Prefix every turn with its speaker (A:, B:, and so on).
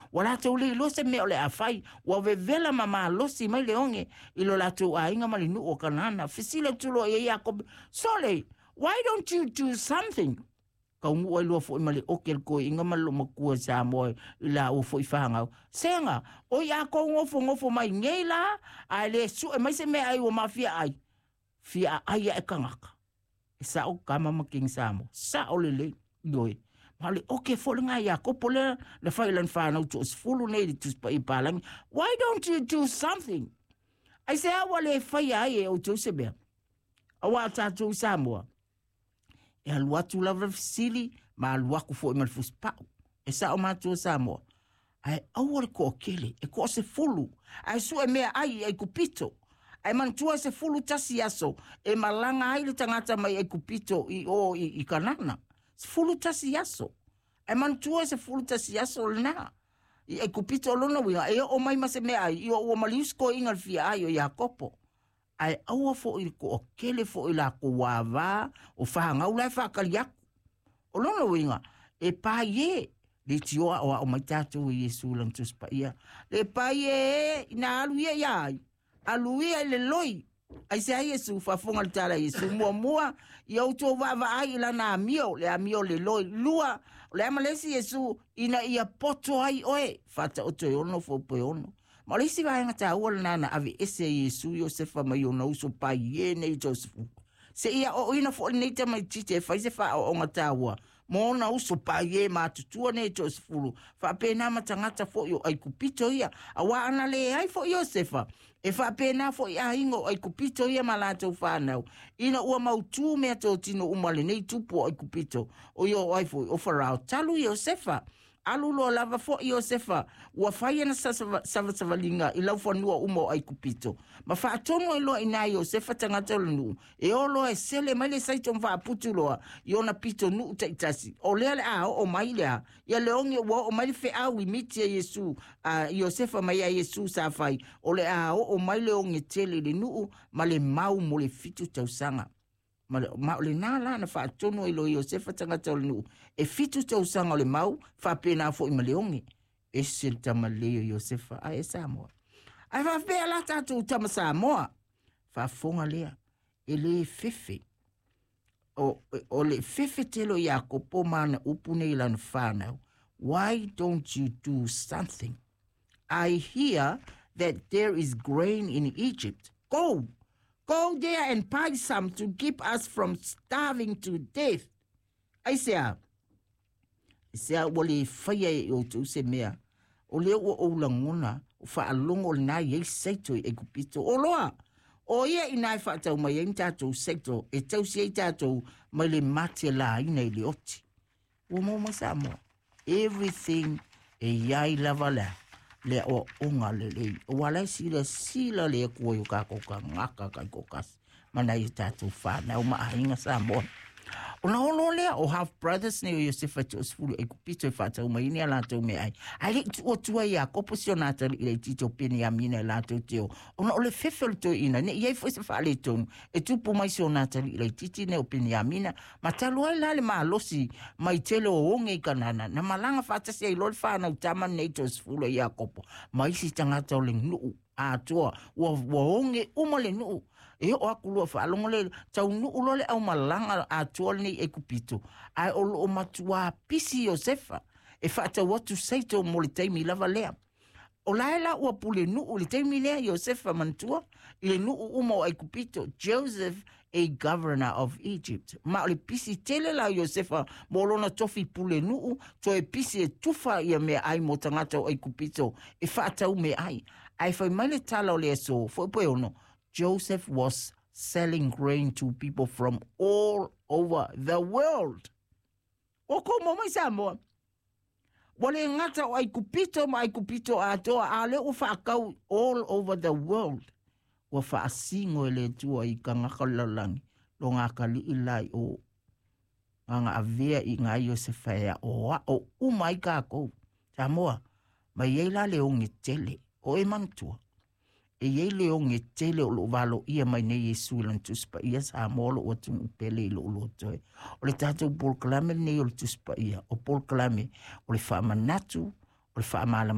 A: wala tau le lo se me o le afai wa vevela mama lo si mai le onge ilo la tu a inga mali nu o kanana fisile tulo e Jacob sole why don't you do something ka ungu ai lo fo mali o kel ko inga malo makua sa mo ila o fo ifanga senga o ya ko ngofo mai ngela ai le su mai se me ai o mafia ai fia ai e kangaka sa o kama making samo sa o le doi mali okay fo nga ya ko pole le failan fa na to fulu ne to pa ipalang why don't you do something I say wale fai ai o to se be awa ta to samo e alua tu lava fisili ma alua ku fo i malfus pau e sa o matua samo ai awale ko kele e ko se fulu ai su e mea ai e kupito ai mantua se fulu tasi aso e malanga ai le tangata mai e kupito i kanana se fulu tasi aso ai mantua se fulu tasi aso na e kupito lona winga e o mai mase mea ai o maliusko ingal fia ai o Jakopo ai aua fo i ko kele fo i la ko wava o fahanga ula fa kaliak o lono winga e pa ye le tio o maitatu Yesu lang tus pa ia le pa ye na alu ye ya alu ye le loi ai se Yesu fa fonga tala Yesu mua i auto va ai la na mio le loi lua le amalesi Yesu ina ia poto ai oe fata o to ono fo po ono Malisi vai ngata wala nana ave ese Yesu Yosefa mai ona uso pa ye nei Josefu. Se ia o ina fo nei te mai tite fai se fa o ngata wa. Mo na uso pa ye ma tutua nei Josefu. Fa pena matangata fo yo ai kupito ia. Awa ana le ai fo Yosefa. E fa pena fo ia ingo ai kupito ia malata ufa nau. Ina ua mautu mea to tino umale nei tupo ai kupito. O yo ai fo o farao talu Yosefa. Alulo lava fo Yosefa wa faia na savalinga i lau fanua umo ai kupito. Ma fa atono i loa ina Yosefa tangata nu. E o loa e sele mai le saito mwa aputu loa i ona pito nu utaitasi. O lea le o mai lea. Ia leongi o mai le fe au i miti a Yesu. Yosefa mai a Yesu sa fai. O le o mai leongi tele le nu ma le mau mo le fitu tausanga. Ma le nala na fa tono i lo Yosefa tangata nu e fitu te usanga le mau fa pena fo i maleongi e silta maleo Yosefa a e Samoa ai fa pe ala tatu tama Samoa fa fonga lea e le fefe o le fefe telo Jakopo mana upune ilan whanau why don't you do something I hear that there is grain in Egypt Go there and buy some to keep us from starving to death. Aisea wale faya o tu se mea. O leo o langona o whaalongo na ye seito e kupito. O loa, o ia inai whaatau mai e tatou seito e tau si e tatou mai le mate la ina i le oti. O mo masamo. Everything e iai lava la. Le o onga le o wala sila le ko yo ka ngaka ka kokas mana i tatu fa na o mahinga sa mo o le o half brothers ne Yosefa Josefu e kupito e fata o mai ni ala to me ai o tua ya ko posicionata le tito peni a mina la to tio o le fefel to ina ne ye foi se fa le to e tu po mai sionata le titi ne o peni a mina ma talo la le malosi mai telo o nge kanana na malanga fata se lo fa na tama ne Josefu le Jakopo mai si tanga to le nu a toa wo nge umole nu e o akulu fa longole tau nu ulole au malanga a toa ni e kupito ai o matua pisi Yosefa e fata what to say to molite mi lava lea o laela o pule nu ulite mi lea Yosefa mantua ile nu umo ai kupito Joseph a governor of Egypt ma le pisi tele la Yosefa molona tofi pule nu to e pisi e tufa ia me ai mo tangata ai kupito e fata u me ai foi male tala le so foi poeno Joseph was selling grain to people from all over the world. O como mai samo. Wale ngata o ai kupito atoa ale o whaakau all over the world. Wa whaasingo ele tua i ka ngakalalangi. Lo ngakali ilai o nga avea i ngā Yosefa ea o umai kako. Samoa, mai eila le o tele o e mantua. E ye leo nge tele o lo valo ia mai ne Yesu lan tuspa ia sa molo o tu pele lo toe o le tato Paul Klame ne o tuspa ia o Paul Klame o le fa manatu o le fa